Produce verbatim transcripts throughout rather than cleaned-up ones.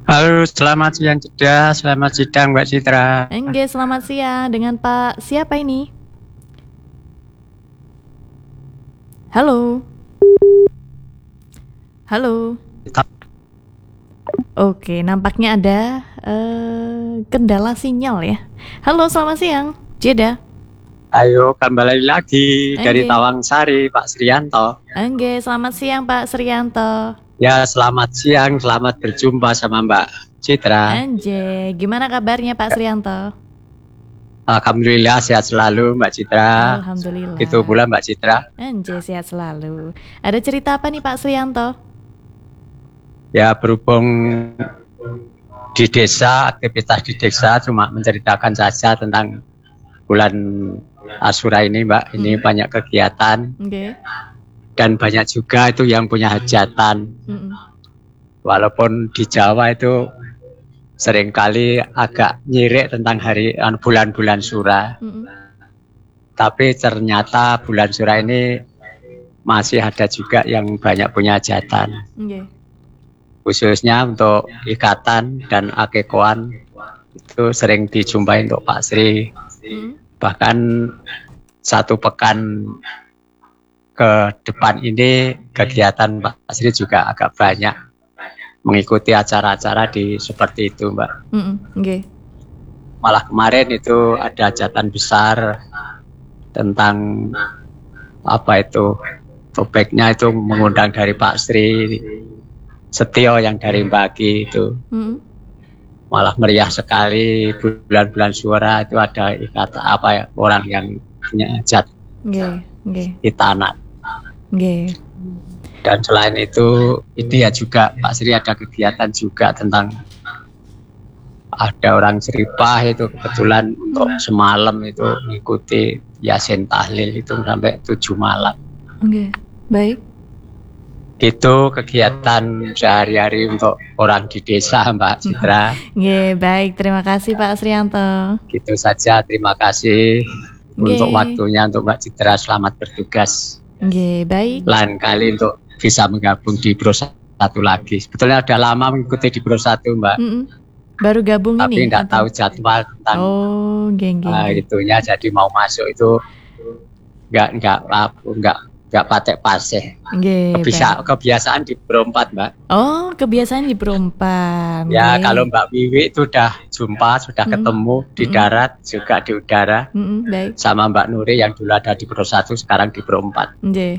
Halo, selamat siang Ceda, selamat sidang Mbak Citra. Enggak, selamat siang. Dengan Pak siapa ini? Halo. Halo. Oke, nampaknya ada uh, kendala sinyal ya. Halo, selamat siang, Jeda. Ayo kembali lagi Enggak. dari Tawang Sari, Pak Srianto. Enggak, selamat siang Pak Srianto. Ya, selamat siang, selamat berjumpa sama Mbak Citra. Anjay, gimana kabarnya Pak Srianto? Alhamdulillah sehat selalu Mbak Citra. Alhamdulillah. Itu pula Mbak Citra. Anjay, sehat selalu. Ada cerita apa nih Pak Srianto? Ya, berhubung di desa, aktivitas di desa cuma menceritakan saja tentang bulan Asyura ini Mbak. Ini hmm. banyak kegiatan. Oke. Okay. Dan banyak juga itu yang punya hajatan. Mm-mm. Walaupun di Jawa itu seringkali agak nyirik tentang hari bulan-bulan Syura. Mm-mm. Tapi ternyata bulan Syura ini masih ada juga yang banyak punya hajatan. Okay. Khususnya untuk ikatan dan akekoan itu sering dijumpai untuk Pak Sri. Mm. Bahkan satu pekan ke depan ini kegiatan Mbak Sri juga agak banyak mengikuti acara-acara di seperti itu Mbak. Mm-hmm. Okay. Malah kemarin itu ada hajatan besar tentang apa itu topiknya itu mengundang dari Pak Sri Setio yang dari Mbaki itu. Mm-hmm. Malah meriah sekali bulan-bulan Syura itu ada ikatan apa ya orang yang punya hajat okay. Okay. di tanah. Okay. Dan selain itu, ini ya juga Pak Sri ada kegiatan juga tentang ada orang Seripah itu kebetulan hmm. untuk semalam itu mengikuti Yasin Tahlil itu sampai tujuh malam. Oke, okay. Baik. Itu kegiatan sehari-hari untuk orang di desa Mbak Citra. Oke, okay, baik. Terima kasih Pak Srianto. Gitu saja, terima kasih. Okay. Untuk waktunya untuk Mbak Citra, selamat bertugas. Oke, baik. Lain kali untuk bisa menggabung di Bro satu lagi. Sebetulnya udah lama mengikuti di Bro satu Mbak. Mm-mm. Baru gabung tapi ini? Tapi nggak tahu jadwal tentang oh, geng, geng, uh, itunya. Jadi mau masuk itu nggak nggak nggak nggak patek paseh. Okay, Bisa kebiasaan di Bro empat Mbak. Oh, kebiasaan di Bro empat. Ya okay. Kalau Mbak Wiwi itu udah jumpa, sudah mm-hmm. ketemu di mm-hmm. darat juga di udara. Mm-hmm. Baik. Sama Mbak Nuri yang dulu ada di Bro satu sekarang di Bro empat. Okay.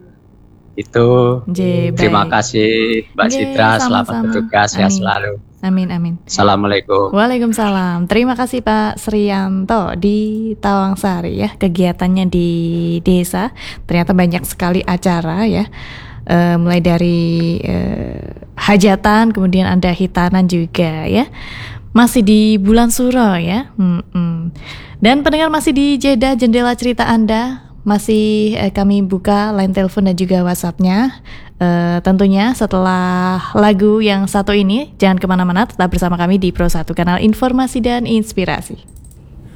Itu Jee, terima kasih Mbak Jee, Citra, selamat bertugas ya selalu. Amin amin. Assalamualaikum. Waalaikumsalam. Terima kasih Pak Srianto di Tawang Sari ya, kegiatannya di desa. Ternyata banyak sekali acara ya. Uh, mulai dari uh, hajatan, kemudian ada hitanan juga ya. Masih di bulan Suro ya. Hmm-hmm. Dan pendengar masih di Jeda Jendela Cerita Anda. Masih eh, kami buka line telepon dan juga WhatsApp-nya. Eh, tentunya setelah lagu yang satu ini, jangan kemana-mana, tetap bersama kami di Pro satu, kanal informasi dan inspirasi.